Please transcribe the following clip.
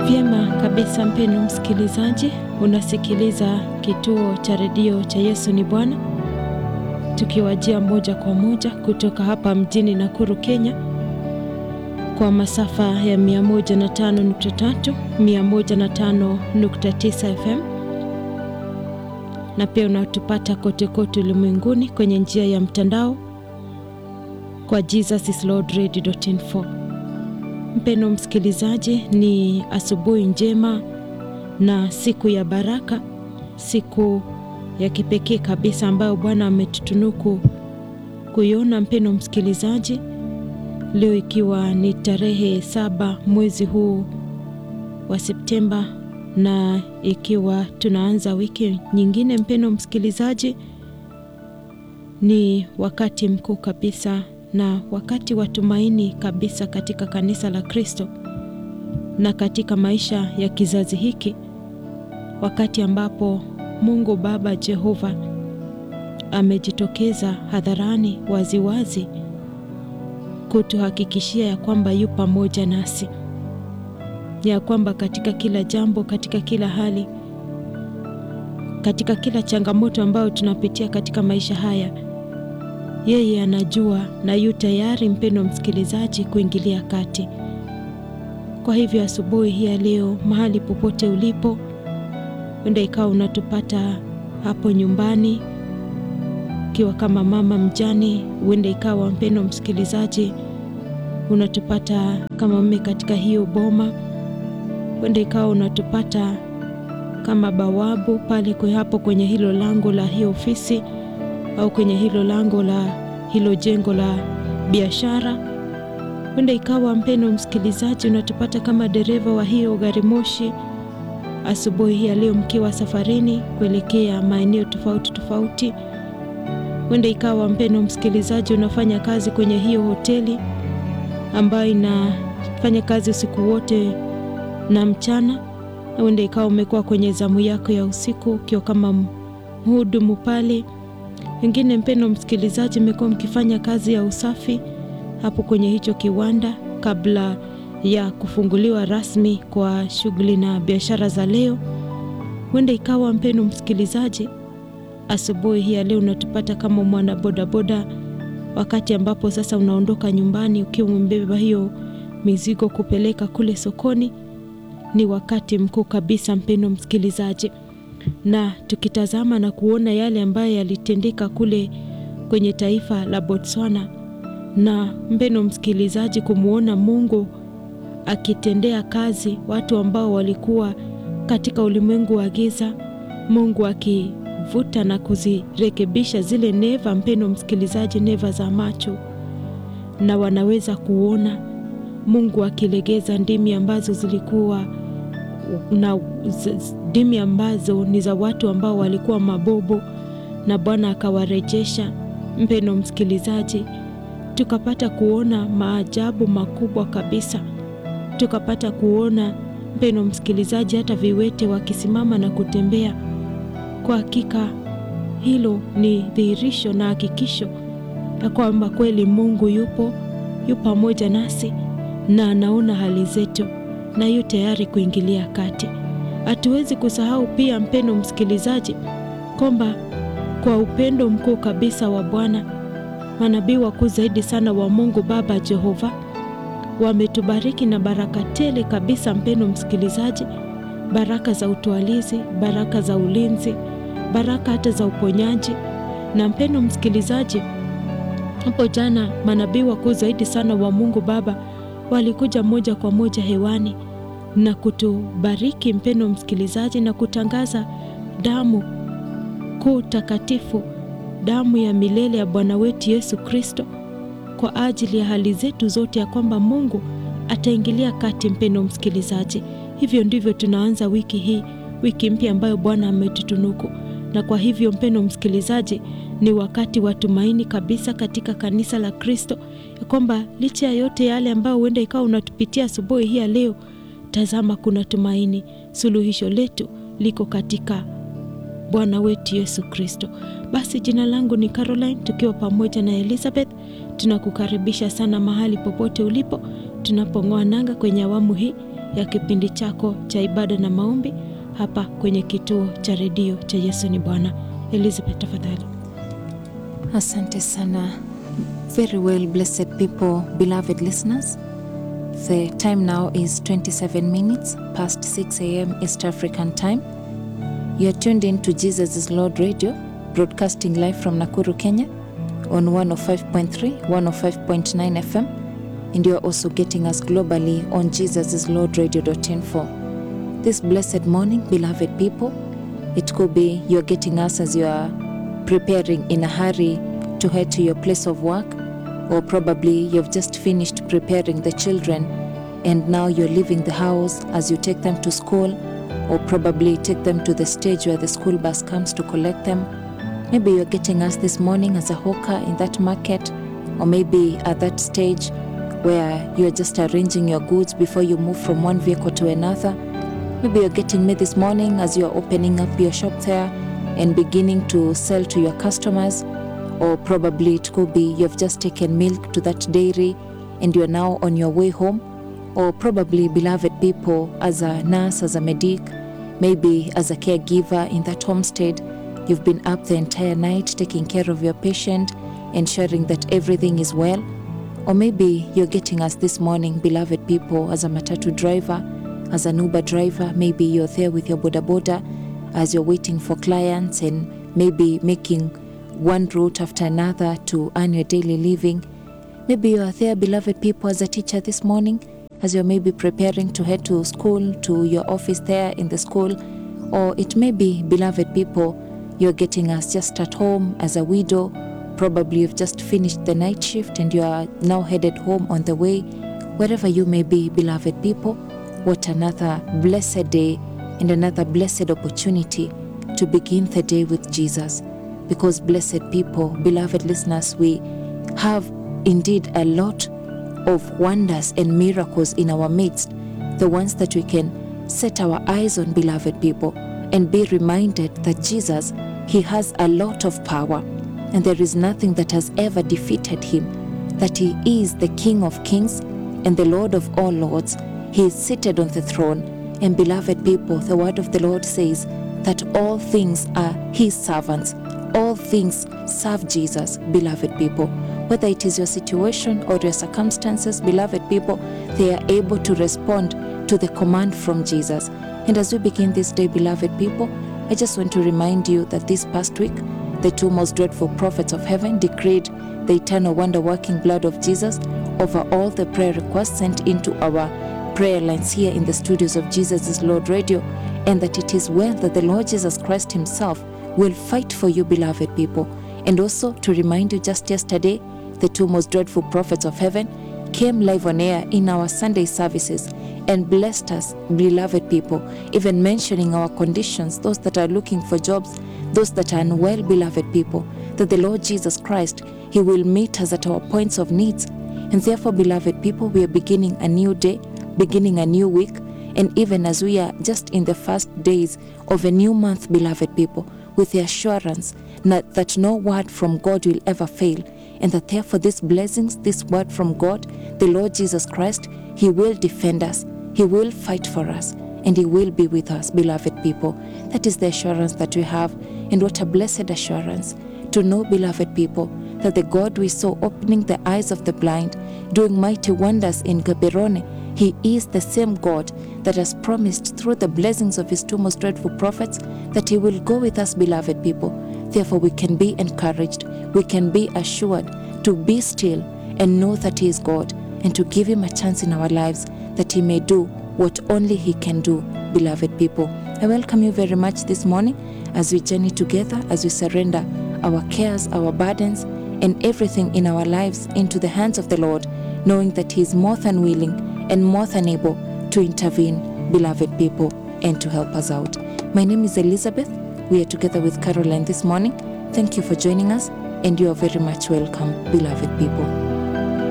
Vyema kabisa mpendwa msikilizaji, unasikiliza kituo cha redio cha Yesu ni Bwana, tukiwajia moja kwa moja kutoka hapa mjini Nakuru, Kenya, kwa masafa ya 105.3, 105.9 FM, na pia unatupata kote kote ulimwenguni kwenye njia ya mtandao kwa jesusislordradio.info. Mpendwa msikilizaji, ni asubuhi njema na siku ya baraka, siku ya kipekee kabisa ambayo Bwana ametutunuku kuiona. Mpendwa msikilizaji, leo ikiwa ni tarehe 7 mwezi huu wa Septemba, na ikiwa tunaanza wiki nyingine, mpendwa msikilizaji, ni wakati mkuu kabisa na wakati wa tumaini kabisa katika kanisa la Kristo na katika maisha ya kizazi hiki, wakati ambapo Mungu Baba Jehova amejitokeza hadharani waziwazi kutuhakikishia ya kwamba yu pamoja nasi, ya kwamba katika kila jambo, katika kila hali, katika kila changamoto ambayo tunapitia katika maisha haya, yeye anajua na yu tayari, mpendwa msikilizaji, kuingilia kati. Kwa hivyo asubuhi hii ya leo, mahali popote ulipo, wenda ikawa unatupata hapo nyumbani ukiwa kama mama mjane, wenda ikawa mpendwa msikilizaji unatupata kama mume katika hiyo boma, wenda ikawa unatupata kama bawabu pale kwa hapo kwenye hilo lango la hiyo ofisi, au kwenye hilo lango la hilo jengo la biashara. Wenda ikawa mpendwa msikilizaji unatupata kama dereva wa hiyo gari moshi asubuhi hii ya leo mkiwa safarini kuelekea maeneo tofauti tofauti. Wenda ikawa mpendwa msikilizaji unafanya kazi kwenye hiyo hoteli ambayo inafanya kazi usiku wote na mchana, na wenda ikawa umekuwa kwenye zamu yako ya usiku ukiwa kama mhudumu pale. Wengine mpendwa msikilizaji mmekuwa mkifanya kazi ya usafi hapo kwenye hicho kiwanda kabla ya kufunguliwa rasmi kwa shughuli na biashara za leo. Wenda ikawa mpendwa msikilizaji asubuhi hii ya leo unatupata kama mwana bodaboda, wakati ambapo sasa unaondoka nyumbani ukiwa umebeba hiyo mizigo kupeleka kule sokoni. Ni wakati mkuu kabisa mpendwa msikilizaji, na tukitazama na kuona yale ambayo yalitendeka kule kwenye taifa la Botswana, na mpendwa msikilizaji kumuona Mungu akitendea kazi watu ambao walikuwa katika ulimwengu wa giza, Mungu akivuta na kuzirekebisha zile neva, mpendwa msikilizaji, neva za macho, na wanaweza kuona Mungu akilegeza ndimi ambazo zilikuwa na ndimi ambazo ni za watu ambao walikuwa mabobo, na Bwana akawarejesha. Mpendwa msikilizaji, tukapata kuona maajabu makubwa kabisa. Tukapata kuona mpendwa msikilizaji hata viwete wakisimama na kutembea. Kwa hakika hilo ni dhihirisho na hakikisho ya kwamba kweli Mungu yu pamoja nasi na anaona hali zetu na yu tayari kuingilia kati. Hatuwezi kusahau pia mpendwa msikilizaji kwamba kwa upendo mkuu kabisa wa Bwana, manabii wakuu zaidi sana wa Mungu Baba Jehova wametubariki na baraka tele kabisa mpendwa msikilizaji, baraka za utwalizi, baraka za ulinzi, baraka hata za uponyaji. Na mpendwa msikilizaji, hapo jana manabii wakuu zaidi sana wa Mungu Baba walikuja moja kwa moja hewani na kutubariki mpendwa msikilizaji, na kutangaza damu kuu takatifu, damu ya milele ya Bwana wetu Yesu Kristo kwa ajili ya hali zetu zote, ya kwamba Mungu ataingilia kati mpendwa msikilizaji. Hivyo ndivyo tunaanza wiki hii, wiki mpya ambayo Bwana ametutunuku. Na kwa hivyo mpendwa msikilizaji, ni wakati wa tumaini kabisa katika kanisa la Kristo, ya kwamba licha ya yote yale ambayo huenda ikawa unatupitia asubuhi hii ya leo, tazama kuna tumaini. Suluhisho letu liko katika Bwana wetu Yesu Kristo. Basi jina langu ni Caroline, tukiwa pamoja na Elizabeth. Tunakukaribisha sana mahali popote ulipo tunapong'oa nanga kwenye awamu hii ya kipindi chako cha ibada na maombi hapa kwenye kituo cha redio cha Yesu ni Bwana. Elizabeth, tafadhali. Asante sana. Very well, blessed people, beloved listeners. The time now is 27 minutes past 6 a.m. East African time. You are tuned in to Jesus is Lord Radio, broadcasting live from Nakuru, Kenya on 105.3, 105.9 FM. And you are also getting us globally on jesusislordradio.info. This blessed morning, beloved people, it could be you're getting us as you are preparing in a hurry to head to your place of work, or probably you've just finished preparing the children and now you're leaving the house as you take them to school, or probably take them to the stage where the school bus comes to collect them. Maybe you're getting us this morning as a hawker in that market, or maybe at that stage where you're just arranging your goods before you move from one vehicle to another. Maybe you're getting me this morning as you're opening up your shop there and beginning to sell to your customers, or probably it could be you've just taken milk to that dairy and you're now on your way home, or probably, beloved people, as a nurse, as a medic, maybe as a caregiver in that homestead, you've been up the entire night taking care of your patient, ensuring that everything is well. Or maybe you're getting us this morning, beloved people, as a matatu driver, as an Uber driver. Maybe you're there with your boda boda as you're waiting for clients and maybe making one route after another to earn your daily living. Maybe you are there, beloved people, as a teacher this morning, as you're maybe preparing to head to school, to your office there in the school. Or it may be, beloved people, you're getting us just at home as a widow. Probably you've just finished the night shift and you are now headed home on the way. Wherever you may be, beloved people, what another blessed day and another blessed opportunity to begin the day with Jesus. Because, blessed people, beloved listeners, we have indeed a lot of wonders and miracles in our midst, the ones that we can set our eyes on, beloved people, and be reminded that Jesus, he has a lot of power, and there is nothing that has ever defeated him, that he is the King of Kings and the Lord of all lords. He is seated on the throne, and beloved people, the word of the Lord says that all things are his servants. All things serve Jesus, beloved people. Whether it is your situation or your circumstances, beloved people, they are able to respond to the command from Jesus. And as we begin this day, beloved people, I just want to remind you that this past week, the two most dreadful prophets of heaven decreed the eternal wonder-working blood of Jesus over all the prayer requests sent into our prayer lines here in the studios of Jesus is Lord Radio, and that it is well that the Lord Jesus Christ himself will fight for you, beloved people. And also to remind you, just yesterday, the two most dreadful prophets of heaven came live on air in our Sunday services and blessed us, beloved people, even mentioning our conditions, those that are looking for jobs, those that are unwell, beloved people, that the Lord Jesus Christ, he will meet us at our points of needs. And therefore, beloved people, we are beginning a new day, beginning a new week, and even as we are just in the first days of a new month, beloved people, with the assurance that no word from God will ever fail, and that therefore these blessings, this word from God, the Lord Jesus Christ, he will defend us, he will fight for us, and he will be with us, beloved people. That is the assurance that we have, and what a blessed assurance to know, beloved people, that the God we saw opening the eyes of the blind, doing mighty wonders in Gaborone, he is the same God that has promised through the blessings of his two most dreadful prophets that he will go with us, beloved people. Therefore, we can be encouraged, we can be assured to be still and know that he is God, and to give him a chance in our lives that he may do what only he can do, beloved people. I welcome you very much this morning as we journey together, as we surrender our cares, our burdens, and everything in our lives into the hands of the Lord, knowing that he is more than willing and more than able to intervene, beloved people, and to help us out. My name is Elizabeth. We are together with Caroline this morning. Thank you for joining us, and you are very much welcome, beloved people.